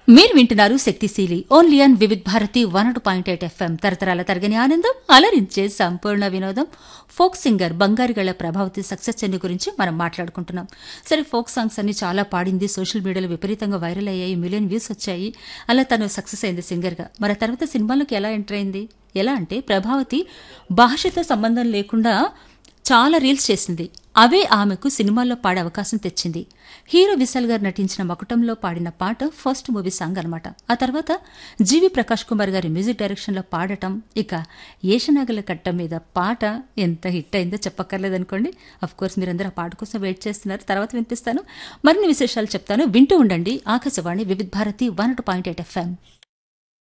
మీరు వింటున్నారు శక్తిశీలి only on Vividh Bharati 101.8 FM తరతరాల తరగని ఆనందం అలరించే సంపూర్ణ వినోదం. Folk singer బంగారుగళ్ల Prabhavati success journey గురించి మనం మాట్లాడుకుంటున్నాం. సరే, ఫోక్ సాంగ్స్ అన్ని చాలా పాడింది, సోషల్ మీడియాలో విపరీతంగా వైరల్ అయ్యాయి, మిలియన్ వ్యూస్ వచ్చాయి. అలా తను సక్సెస్ అయింది సింగర్గా. మరి ఆ తర్వాత సినిమాలోకి ఎలా ఎంటర్ అయింది? ఎలా అంటే ప్రభావతి భాషతో సంబంధం లేకుండా చాలా రీల్స్ చేసింది. అవే ఆమెకు సినిమాల్లో పాడే అవకాశం తెచ్చింది. హీరో విశాల్ గారు నటించిన మకుటంలో పాడిన పాట ఫస్ట్ మూవీ సాంగ్ అనమాట. ఆ తర్వాత జీవి ప్రకాష్ కుమార్ గారి మ్యూజిక్ డైరెక్షన్లో పాడటం, ఇక ఏషనాగల కట్ట మీద పాట ఎంత హిట్ అయిందో చెప్పక్కర్లేదనుకోండి. అఫ్ కోర్స్ మీరందరూ ఆ పాట కోసం వెయిట్ చేస్తున్నారు, తర్వాత వినిపిస్తాను. మరిన్ని విశేషాలు చెప్తాను, వింటూ ఉండండి. ఆకాశవాణి వివిధ భారతి 101.8 ఎఫ్ఎం.